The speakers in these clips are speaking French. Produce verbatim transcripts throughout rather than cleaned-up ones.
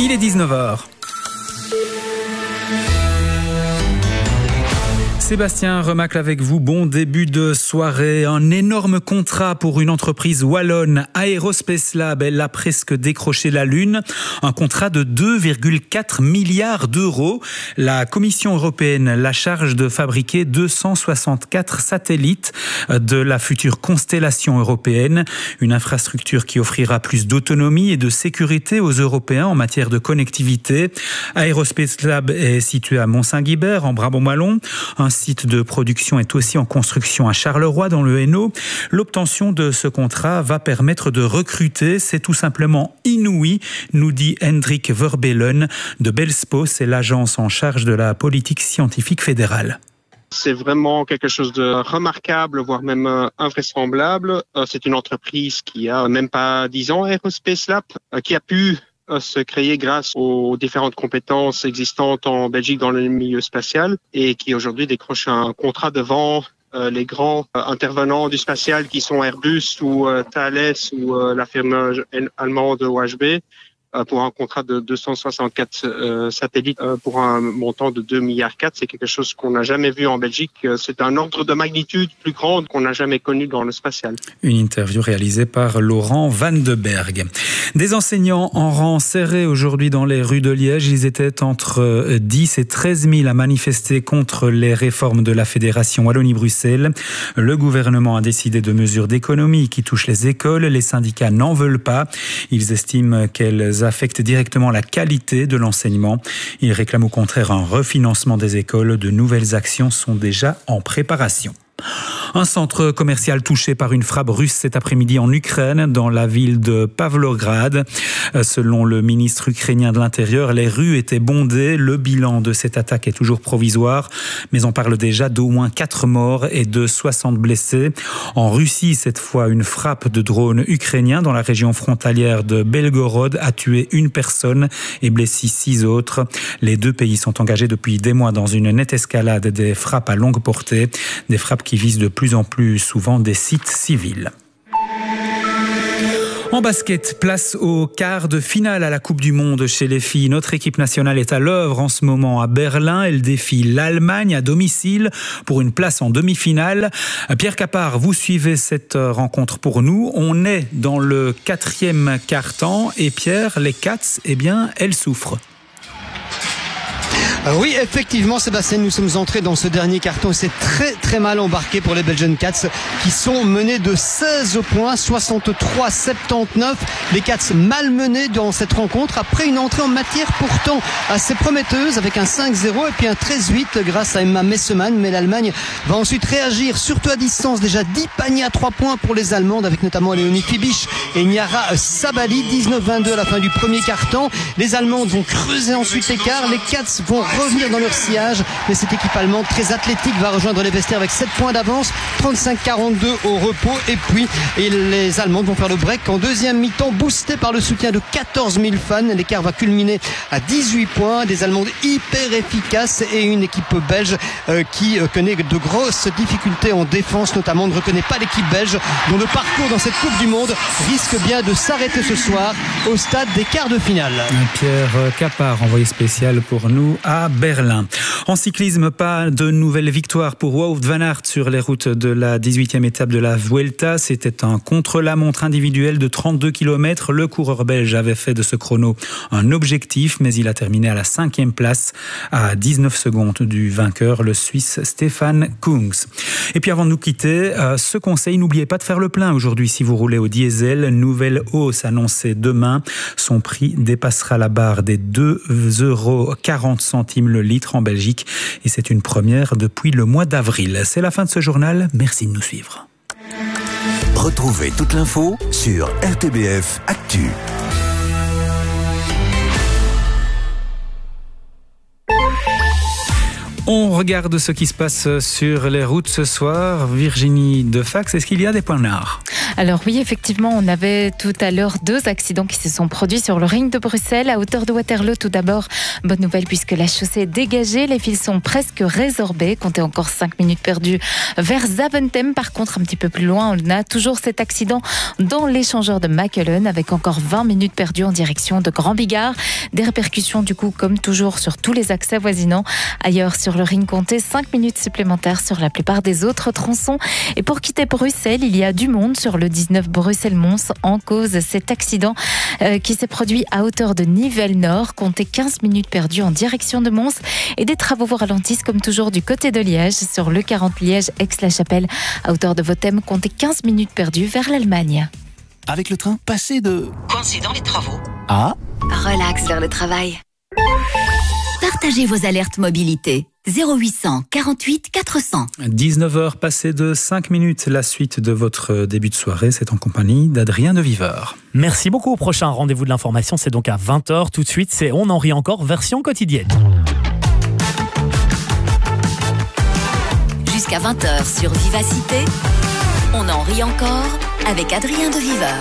Il est dix-neuf heures. Sébastien Remacle avec vous, bon début de soirée. Un énorme contrat pour une entreprise wallonne, Aerospace Lab. Elle a presque décroché la Lune. Un contrat de deux virgule quatre milliards d'euros. La Commission européenne la charge de fabriquer deux cent soixante-quatre satellites de la future constellation européenne. Une infrastructure qui offrira plus d'autonomie et de sécurité aux Européens en matière de connectivité. Aerospace Lab est situé à Mont-Saint-Guibert, en Brabant-Wallon. Un site de production est aussi en construction à Charleroi, dans le Hainaut. L'obtention de ce contrat va permettre de recruter. C'est tout simplement inouï, nous dit Hendrik Verbelen de Belspo. C'est l'agence en charge de la politique scientifique fédérale. C'est vraiment quelque chose de remarquable, voire même invraisemblable. C'est une entreprise qui a même pas dix ans, Aerospace Lab, qui a pu se créer grâce aux différentes compétences existantes en Belgique dans le milieu spatial et qui aujourd'hui décroche un contrat devant euh, les grands euh, intervenants du spatial qui sont Airbus ou euh, Thales ou euh, la firme allemande O H B euh, pour un contrat de deux cent soixante-quatre euh, satellites euh, pour un montant de deux virgule quatre milliards. C'est quelque chose qu'on n'a jamais vu en Belgique. C'est un ordre de magnitude plus grand qu'on n'a jamais connu dans le spatial. Une interview réalisée par Laurent Van de Berg. Des enseignants en rang serré aujourd'hui dans les rues de Liège. Ils étaient entre dix et treize mille à manifester contre les réformes de la Fédération Wallonie-Bruxelles. Le gouvernement a décidé de mesures d'économie qui touchent les écoles. Les syndicats n'en veulent pas. Ils estiment qu'elles affectent directement la qualité de l'enseignement. Ils réclament au contraire un refinancement des écoles. De nouvelles actions sont déjà en préparation. Un centre commercial touché par une frappe russe cet après-midi en Ukraine, dans la ville de Pavlograd. Selon le ministre ukrainien de l'Intérieur, les rues étaient bondées. Le bilan de cette attaque est toujours provisoire, mais on parle déjà d'au moins quatre morts et de soixante blessés. En Russie, cette fois, une frappe de drone ukrainien dans la région frontalière de Belgorod a tué une personne et blessé six autres. Les deux pays sont engagés depuis des mois dans une nette escalade des frappes à longue portée, des frappes qui visent de plus en plus souvent des sites civils. En basket, place au quart de finale à la Coupe du Monde chez les filles. Notre équipe nationale est à l'œuvre en ce moment à Berlin. Elle défie l'Allemagne à domicile pour une place en demi-finale. Pierre Capard, vous suivez cette rencontre pour nous. On est dans le quatrième quart-temps et Pierre, les Cats, eh bien, elles souffrent. Oui, effectivement, Sébastien, nous sommes entrés dans ce dernier carton et c'est très très mal embarqué pour les Belgian Cats qui sont menés de seize points, soixante-trois à soixante-dix-neuf. Les Cats malmenés dans cette rencontre après une entrée en matière pourtant assez prometteuse avec un cinq zéro et puis un treize huit grâce à Emma Messemann. Mais l'Allemagne va ensuite réagir, surtout à distance. Déjà dix paniers à trois points pour les Allemandes avec notamment Léonie Fibisch et Niara Sabali. dix-neuf vingt-deux à la fin du premier quart-temps. Les Allemandes vont creuser ensuite l'écart. Les Cats vont revenir dans leur sillage, mais cette équipe allemande très athlétique va rejoindre les vestiaires avec sept points d'avance, trente-cinq quarante-deux au repos, et puis et les Allemandes vont faire le break en deuxième mi-temps, boosté par le soutien de quatorze mille fans. L'écart va culminer à dix-huit points, des Allemandes hyper efficaces et une équipe belge euh, qui euh, connaît de grosses difficultés en défense, notamment on ne reconnaît pas l'équipe belge dont le parcours dans cette Coupe du Monde risque bien de s'arrêter ce soir au stade des quarts de finale. Pierre Capard, envoyé spécial pour nous à Berlin. En cyclisme, pas de nouvelle victoire pour Wout van Aert sur les routes de la dix-huitième étape de la Vuelta. C'était un contre-la-montre individuel de trente-deux kilomètres. Le coureur belge avait fait de ce chrono un objectif, mais il a terminé à la cinquième place, à dix-neuf secondes du vainqueur, le Suisse Stefan Kungs. Et puis avant de nous quitter, euh, ce conseil, n'oubliez pas de faire le plein aujourd'hui si vous roulez au diesel. Nouvelle hausse annoncée demain. Son prix dépassera la barre des deux euros quarante le litre en Belgique et c'est une première depuis le mois d'avril. C'est la fin de ce journal. Merci de nous suivre. Retrouvez toute l'info sur R T B F Actu. On regarde ce qui se passe sur les routes ce soir. Virginie Defax, est-ce qu'il y a des points noirs ? Alors oui, effectivement, on avait tout à l'heure deux accidents qui se sont produits sur le ring de Bruxelles, à hauteur de Waterloo. Tout d'abord, bonne nouvelle puisque la chaussée est dégagée, les fils sont presque résorbés. Comptez encore cinq minutes perdues vers Zaventem. Par contre, un petit peu plus loin, on a toujours cet accident dans l'échangeur de Machelen avec encore vingt minutes perdues en direction de Grand Bigard. Des répercussions du coup, comme toujours, sur tous les accès avoisinants. Ailleurs sur le ring, comptez cinq minutes supplémentaires sur la plupart des autres tronçons. Et pour quitter Bruxelles, il y a du monde sur le dix-neuf Bruxelles-Mons en cause cet accident euh, qui s'est produit à hauteur de Nivelles-Nord. Comptez quinze minutes perdues en direction de Mons et des travaux vous ralentissent comme toujours du côté de Liège sur le quarante Liège-Aix-la-Chapelle à hauteur de Votem. Comptez quinze minutes perdues vers l'Allemagne. Avec le train, passez de... coincé dans les travaux. Ah. Relax vers le travail. Partagez vos alertes mobilité. zéro huit cent quarante-huit quatre cents. dix-neuf heures passées de cinq minutes. La suite de votre début de soirée, c'est en compagnie d'Adrien de Viveur. Merci beaucoup. Au prochain rendez-vous de l'information, c'est donc à vingt heures. Tout de suite, c'est On en rit encore, version quotidienne. Jusqu'à vingt heures sur Vivacité, On en rit encore avec Adrien de Viveur.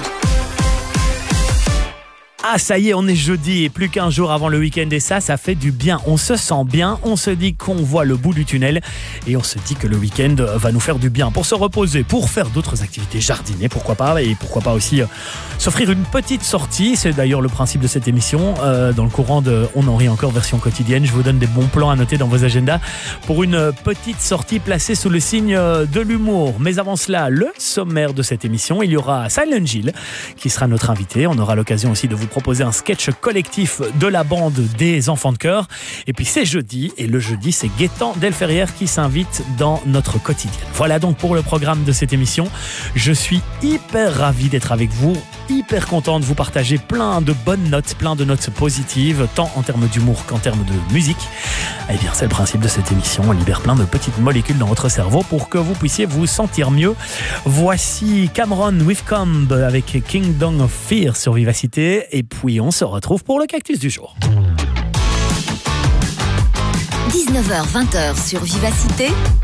Ah, ça y est, on est jeudi et plus qu'un jour avant le week-end et ça, ça fait du bien. On se sent bien, on se dit qu'on voit le bout du tunnel et on se dit que le week-end va nous faire du bien pour se reposer, pour faire d'autres activités, jardiner, pourquoi pas, et pourquoi pas aussi euh, s'offrir une petite sortie. C'est d'ailleurs le principe de cette émission. Euh, dans le courant de On en rit encore version quotidienne, je vous donne des bons plans à noter dans vos agendas pour une petite sortie placée sous le signe de l'humour. Mais avant cela, le sommaire de cette émission, il y aura Silent Gilles qui sera notre invité. On aura l'occasion aussi de vous proposer un sketch collectif de la bande des enfants de chœur. Et puis c'est jeudi, et le jeudi, c'est Gaëtan Delferrière qui s'invite dans notre quotidien. Voilà donc pour le programme de cette émission. Je suis hyper ravi d'être avec vous, hyper content de vous partager plein de bonnes notes, plein de notes positives, tant en termes d'humour qu'en termes de musique. Eh bien, c'est le principe de cette émission. On libère plein de petites molécules dans votre cerveau pour que vous puissiez vous sentir mieux. Voici Cameron Whitcomb avec Kingdom of Fear sur Vivacité. Et puis, on se retrouve pour le cactus du jour. dix-neuf heures vingt sur Vivacité,